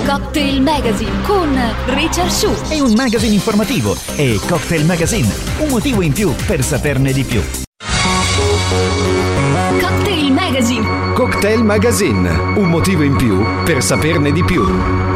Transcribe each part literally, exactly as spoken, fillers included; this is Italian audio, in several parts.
Cocktail Magazine con Richard Shu. È un magazine informativo e Cocktail Magazine, un motivo in più per saperne di più. Cocktail Magazine. Cocktail Magazine, un motivo in più per saperne di più.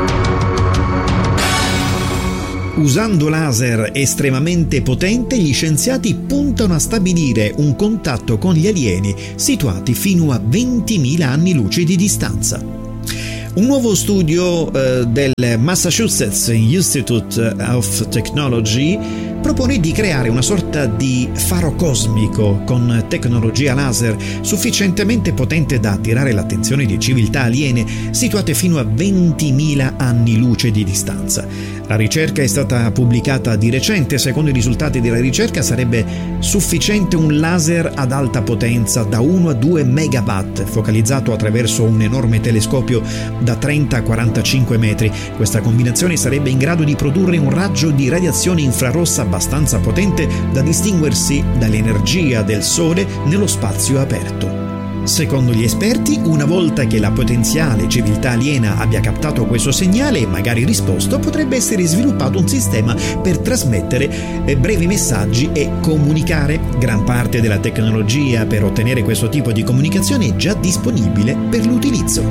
Usando laser estremamente potente, gli scienziati puntano a stabilire un contatto con gli alieni situati fino a ventimila anni luce di distanza. Un nuovo studio eh, del Massachusetts Institute of Technology propone di creare una sorta di faro cosmico con tecnologia laser sufficientemente potente da attirare l'attenzione di civiltà aliene situate fino a ventimila anni luce di distanza. La ricerca è stata pubblicata di recente. Secondo i risultati della ricerca sarebbe sufficiente un laser ad alta potenza da uno a due megawatt focalizzato attraverso un enorme telescopio da trenta a quarantacinque metri. Questa combinazione sarebbe in grado di produrre un raggio di radiazione infrarossa abbastanza potente da distinguersi dall'energia del Sole nello spazio aperto. Secondo gli esperti, una volta che la potenziale civiltà aliena abbia captato questo segnale e magari risposto, potrebbe essere sviluppato un sistema per trasmettere brevi messaggi e comunicare. Gran parte della tecnologia per ottenere questo tipo di comunicazione è già disponibile per l'utilizzo.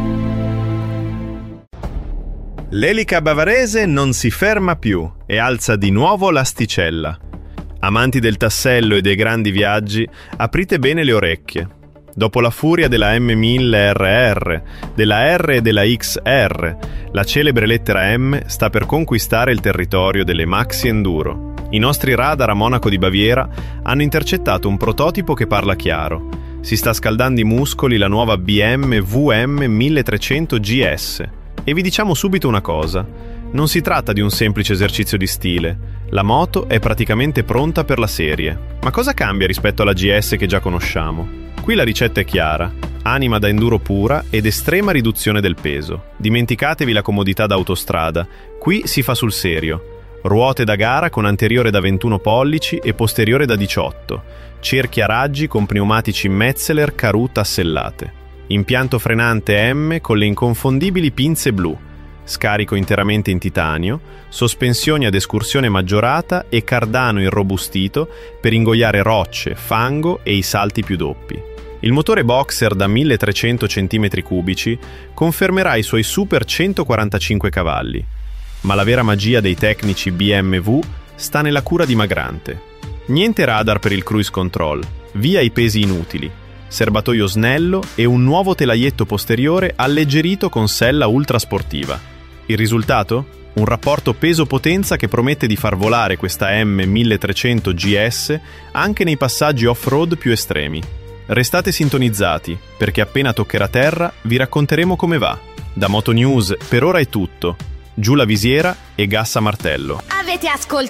L'elica bavarese non si ferma più e alza di nuovo l'asticella. Amanti del tassello e dei grandi viaggi, aprite bene le orecchie. Dopo la furia della M mille R R, della R e della X R, la celebre lettera M sta per conquistare il territorio delle Maxi Enduro. I nostri radar a Monaco di Baviera hanno intercettato un prototipo che parla chiaro. Si sta scaldando i muscoli la nuova B M W M milletrecento G S. E vi diciamo subito una cosa, non si tratta di un semplice esercizio di stile, la moto è praticamente pronta per la serie. Ma cosa cambia rispetto alla G S che già conosciamo? Qui la ricetta è chiara, anima da enduro pura ed estrema riduzione del peso. Dimenticatevi la comodità da autostrada, qui si fa sul serio. Ruote da gara con anteriore da ventuno pollici e posteriore da diciotto, cerchi a raggi con pneumatici Metzeler Karoo tassellate. Impianto frenante M con le inconfondibili pinze blu, scarico interamente in titanio, sospensioni ad escursione maggiorata e cardano irrobustito per ingoiare rocce, fango e i salti più doppi. Il motore boxer da milletrecento centimetri cubici confermerà i suoi super centoquarantacinque cavalli, ma la vera magia dei tecnici B M W sta nella cura dimagrante. Niente radar per il cruise control, via i pesi inutili, serbatoio snello e un nuovo telaietto posteriore alleggerito con sella ultrasportiva. Il risultato? Un rapporto peso-potenza che promette di far volare questa M milletrecento G S anche nei passaggi off-road più estremi. Restate sintonizzati, perché appena toccherà terra vi racconteremo come va. Da Moto News per ora è tutto. Giù la visiera e gas a martello. Avete ascoltato